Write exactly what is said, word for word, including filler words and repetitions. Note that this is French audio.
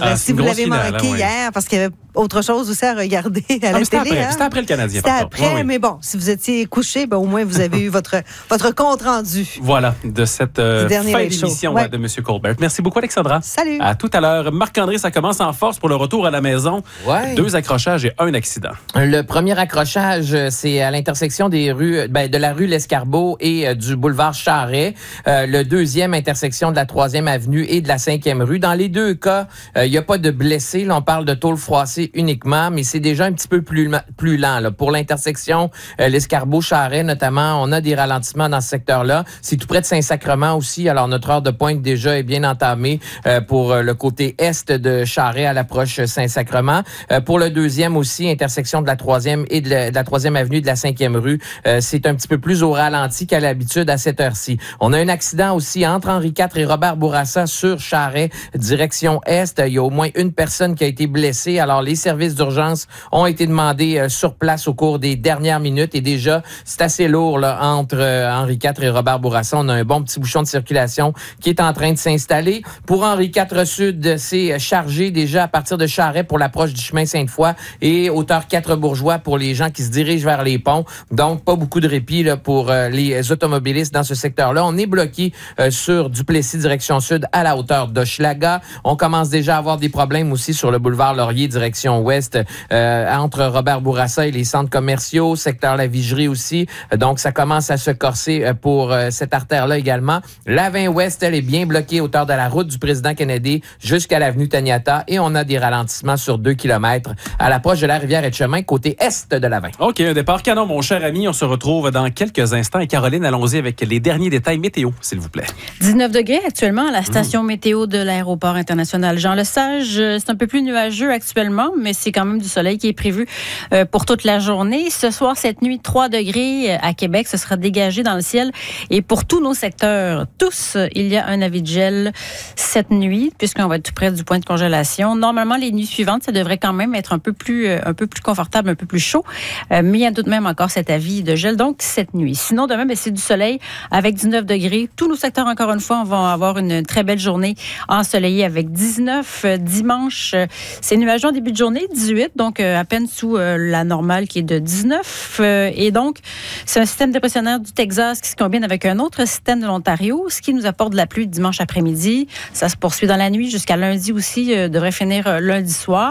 euh, c'est si une vous grosse l'avez finale, manqué hein, oui. hier, parce qu'il y avait autre chose aussi à regarder à Ah, la mais c'était télé. après, Hein? c'était après le Canadien. C'était par contre. après, Oui, oui. mais bon, si vous étiez couché, ben, au moins vous avez eu votre, votre compte rendu. Voilà, de cette euh, Du dernier fin Late Show. d'émission Ouais. ouais, de M. Colbert. Merci beaucoup, Alexandra. Salut. À tout à l'heure. Marc-André, ça commence en force pour le retour à la maison. Ouais. Deux accrochages et un accident. Le premier accrochage, c'est à l'intersection des rues, ben, de la rue L'Escarbeau et euh, du boulevard Charret. Euh, le deuxième, intersection de la troisième avenue et de la cinquième rue. Dans les deux cas, il euh, n'y a pas de blessés. Là, on parle de tôle froissée uniquement, mais c'est déjà un petit peu plus, plus lent. Là. Pour l'intersection euh, L'Escarbeau-Charret, notamment, on a des ralentissements dans ce secteur-là. C'est tout près de Saint-Sacrement aussi. Alors, notre heure de pointe déjà est bien entamée euh, pour euh, le côté est de Charret à l'approche Saint-Sacrement. Euh, pour le deuxième aussi, intersection de la troisième et de la, de la troisième avenue et de la cinquième rue, euh, c'est un petit peu plus au ralenti qu'à l'habitude à cette heure-ci. On a un accident aussi entre Henri quatre et Robert Bourassa sur Charret, direction est. Il y a au moins une personne qui a été blessée. Alors, les services d'urgence ont été demandés euh, sur place au cours des dernières minutes et déjà, c'est assez lourd là, entre euh, Henri quatre et Robert Bourassa. On a un bon petit bouchon de circulation qui est en train de s'installer. Pour Henri quatre Sud, c'est chargé déjà à partir de Charret pour l'approche du chemin Sainte-Foy et hauteur quatre Bourgeois pour les gens qui se dirigent vers les ponts. Donc, pas beaucoup de répit là, pour euh, les automobilistes dans ce secteur-là. On est bloqué euh, sur Duplessis, direction sud, à la hauteur d'Hochelaga. On commence déjà à avoir des problèmes aussi sur le boulevard Laurier, direction ouest, euh, entre Robert Bourassa et les centres commerciaux, secteur La Vigerie aussi. Donc, ça commence à se corser euh, pour euh, cette artère-là également. La vingt ouest, elle est bien bloquée hauteur de la route du président Kennedy jusqu'à l'avenue Taniata et on a des ralentissements sur deux kilomètres à l'approche de la rivière Etchemin, côté est de la vingt. OK, un départ canon, mon cher ami. On se retrouve dans quelques instants. Et Caroline, allons-y avec les derniers détails météo, s'il vous plaît. dix-neuf degrés actuellement à la station mmh. météo de l'aéroport international Jean-Lesage. C'est un peu plus nuageux actuellement, mais c'est quand même du soleil qui est prévu euh, pour toute la journée. Ce soir, cette nuit, trois degrés à Québec. Ce sera dégagé dans le ciel. Et pour tous nos secteurs, tous, il y a un avis de gel cette nuit, puisqu'on va être tout près du point de congélation. Normalement, les nuits suivantes, ça devrait quand même être un peu plus, euh, un peu plus confortable, un peu plus chaud. Euh, mais il y a tout de même encore cet avis de gel, donc cette nuit. Sinon, demain, ben, c'est du soleil avec dix-neuf degrés. Tous nos secteurs, encore une fois, vont avoir une très belle journée ensoleillée avec dix-neuf. Euh, dimanche, euh, c'est nuageux en début de journée, dix-huit, donc euh, à peine sous euh, la normale qui est de dix-neuf. Euh, et donc, c'est un système dépressionnaire du Texas qui se combine avec un autre système de l'Ontario, ce qui nous apporte de la pluie dimanche après-midi. Ça se poursuit dans la nuit jusqu'à lundi aussi, euh, devrait finir euh, lundi soir.